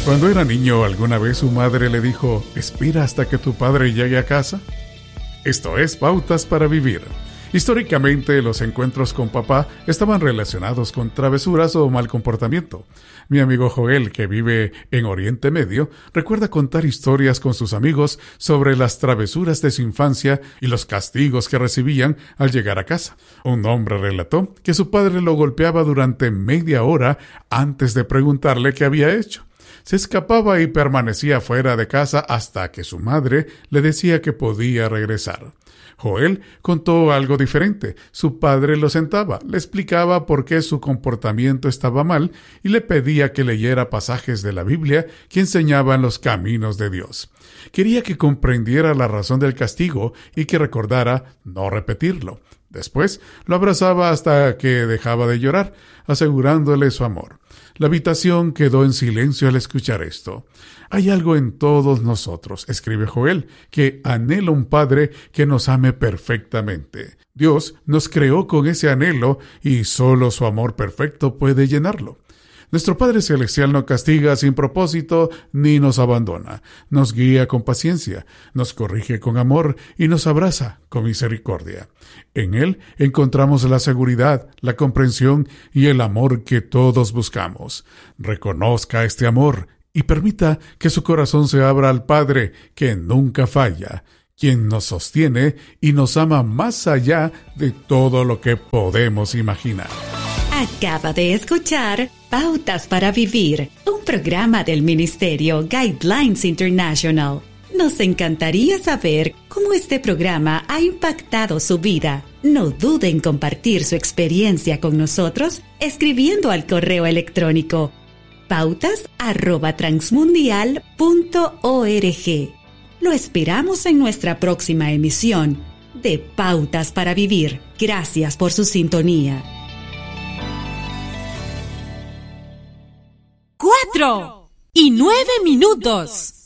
Cuando era niño, ¿alguna vez su madre le dijo, espera hasta que tu padre llegue a casa? Esto es Pautas para Vivir. Históricamente, los encuentros con papá estaban relacionados con travesuras o mal comportamiento. Mi amigo Joel, que vive en Oriente Medio, recuerda contar historias con sus amigos sobre las travesuras de su infancia y los castigos que recibían al llegar a casa. Un hombre relató que su padre lo golpeaba durante media hora antes de preguntarle qué había hecho. Se escapaba y permanecía fuera de casa hasta que su madre le decía que podía regresar. Joel contó algo diferente. Su padre lo sentaba, le explicaba por qué su comportamiento estaba mal y le pedía que leyera pasajes de la Biblia que enseñaban los caminos de Dios. Quería que comprendiera la razón del castigo y que recordara no repetirlo. Después lo abrazaba hasta que dejaba de llorar, asegurándole su amor. La habitación quedó en silencio al escuchar esto. Hay algo en todos nosotros, escribe Joel, que anhela un padre que nos ame perfectamente. Dios nos creó con ese anhelo y solo su amor perfecto puede llenarlo. Nuestro Padre Celestial no castiga sin propósito ni nos abandona. Nos guía con paciencia, nos corrige con amor y nos abraza con misericordia. En Él encontramos la seguridad, la comprensión y el amor que todos buscamos. Reconozca este amor y permita que su corazón se abra al Padre que nunca falla, quien nos sostiene y nos ama más allá de todo lo que podemos imaginar. Acaba de escuchar Pautas para Vivir, un programa del Ministerio Guidelines International. Nos encantaría saber cómo este programa ha impactado su vida. No dude en compartir su experiencia con nosotros escribiendo al correo electrónico pautas@transmundial.org. Lo esperamos en nuestra próxima emisión de Pautas para Vivir. Gracias por su sintonía. 4:09.